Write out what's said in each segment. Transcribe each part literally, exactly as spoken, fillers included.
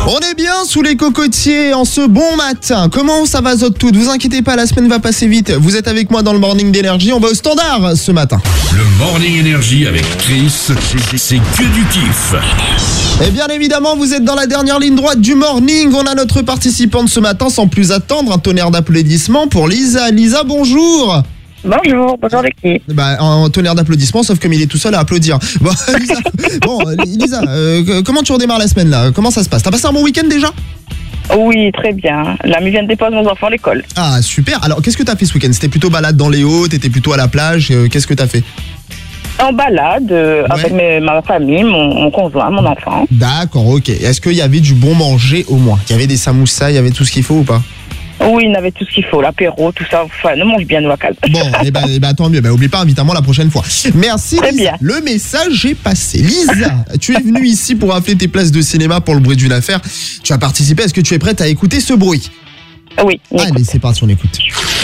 On est bien sous les cocotiers en ce bon matin. Comment ça va, Zot tout? Vous inquiétez pas, la semaine va passer vite. Vous êtes avec moi dans le Morning d'Énergie. On va au standard ce matin. Le Morning Énergie avec Chris, c'est que du kiff. Et bien évidemment, vous êtes dans la dernière ligne droite du morning. On a notre participante ce matin. Sans plus attendre, un tonnerre d'applaudissements pour Lisa. Lisa, bonjour. Bonjour, bonjour l'équipe. Bah, un tonnerre d'applaudissements, sauf comme il est tout seul à applaudir. Bon, Lisa, bon, Lisa euh, comment tu redémarres la semaine là? Comment ça se passe? T'as passé un bon week-end déjà? Oui, très bien. L'ami vient de déposer mon enfant à l'école. Ah, super. Alors, qu'est-ce que t'as fait ce week-end? C'était plutôt balade dans les Hauts, t'étais plutôt à la plage. euh, Qu'est-ce que t'as fait? En balade euh, Ouais. avec mes- ma famille, mon, mon conjoint, mon enfant. D'accord, ok. Est-ce qu'il y avait du bon manger au moins? Il y avait des samoussas, il y avait tout ce qu'il faut ou pas? Oui, il avait tout ce qu'il faut, l'apéro, tout ça. Enfin, on mange bien nos vacances. Bon, et ben, eh ben, tant mieux. Ben, oublie pas, invite-moi la prochaine fois. Merci, Très Lisa. bien. Le message est passé. Lisa, tu es venue ici pour rafler tes places de cinéma pour le bruit d'une affaire. Tu as participé. Est-ce que tu es prête à écouter ce bruit? Oui, écoute. Allez, c'est parti, on écoute.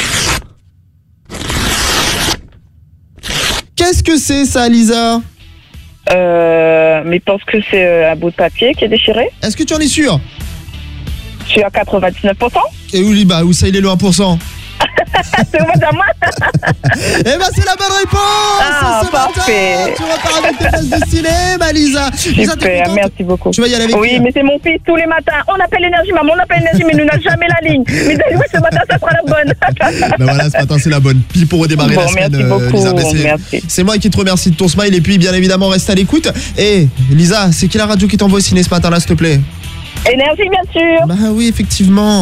Qu'est-ce que c'est ça, Lisa? Euh, mais je pense que c'est euh, un bout de papier qui est déchiré. Est-ce que tu en es sûr? Je suis à quatre-vingt-dix-neuf pour cent. Et où, bah, où ça, il est le un pour cent? C'est au mois d'un mois. Eh ben, c'est la bonne réponse! Ah, ce matin. parfait. Tu repars avec tes places de cinéma, Lisa. Lisa, t'es Super, contente? merci beaucoup. Tu vas y aller avec Oui, qui? mais c'est mon fils tous les matins. On appelle l'énergie, maman, on appelle l'énergie, mais nous n'a jamais la ligne. Mais oui, ce matin, ça sera la bonne. Ben voilà, ce matin c'est la bonne. Puis pour redémarrer Bon, la semaine, merci beaucoup, Lisa, ben c'est- merci. c'est moi qui te remercie de ton smile et puis bien évidemment reste à l'écoute. Et Lisa, c'est qui la radio qui t'envoie au ciné ce matin là, s'il te plaît? Énergie, bien sûr. Bah oui, effectivement.